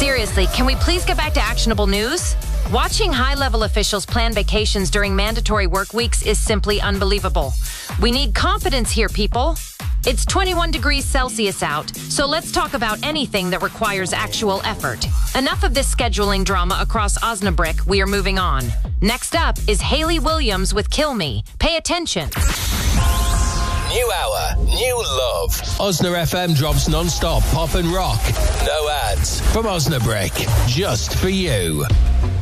Seriously, can we please get back to actionable news? Watching high-level officials plan vacations during mandatory work weeks is simply unbelievable. We need competence here, people. It's 21 degrees Celsius out, so let's talk about anything that requires actual effort. Enough of this scheduling drama across Osnabrück. We are moving on. Next up is Hayley Williams with Kill Me. Pay attention. New hour, new love. Osna FM drops non-stop pop and rock. No ads. From Osnabrück, just for you.